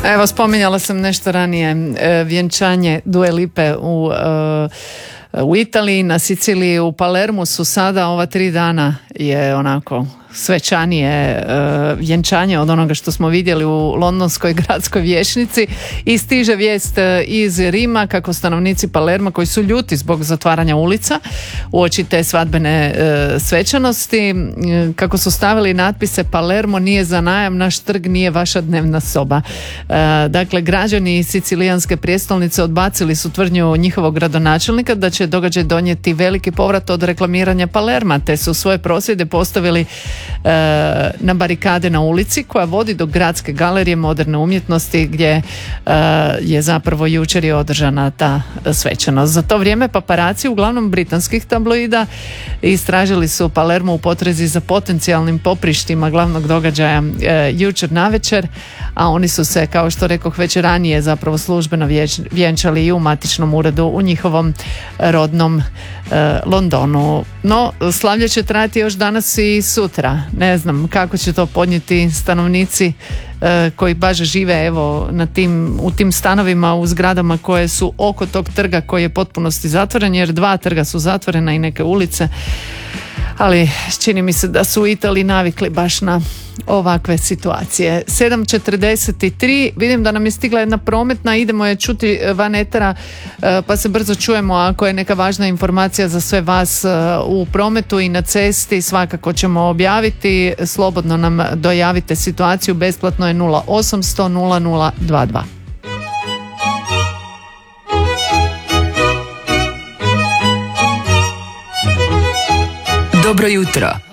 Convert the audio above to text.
Evo, spominjala sam nešto ranije vjenčanje Dua Lipe u Italiji, na Siciliji, u Palermu su sada ova 3 dana je onako svečanije vjenčanje od onoga što smo vidjeli u londonskoj gradskoj vijećnici i stiže vijest iz Rima kako stanovnici Palerma koji su ljuti zbog zatvaranja ulica uoči te svadbene svečanosti, kako su stavili natpise Palermo nije za najam, naš trg nije vaša dnevna soba. Dakle, građani sicilijanske prijestolnice odbacili su tvrdnju njihovog gradonačelnika da će događaj donijeti veliki povrat od reklamiranja Palerma, te su svoje prosvjede postavili na barikade na ulici koja vodi do Gradske galerije moderne umjetnosti gdje je zapravo jučer je održana ta svečanost. Za to vrijeme paparaci uglavnom britanskih tabloida istražili su Palermo u potrazi za potencijalnim poprištima glavnog događaja jučer navečer, a oni su se, kao što rekoh, već ranije zapravo službeno vjenčali i u matičnom uredu u njihovom rodnom Londonu. No, slavlje će trajati još danas i sutra. Ne znam kako će to podnijeti stanovnici koji baš žive evo u tim stanovima u zgradama koje su oko tog trga koji je potpunosti zatvoren, jer 2 trga su zatvorena i neke ulice, ali čini mi se da su u Italiji navikli baš na ovakve situacije. 7:43, vidim da nam je stigla jedna prometna, idemo je čuti van etera, pa se brzo čujemo. Ako je neka važna informacija za sve vas u prometu i na cesti, svakako ćemo objaviti. Slobodno nam dojavite situaciju, besplatno je 0800 0022. Dobro jutro.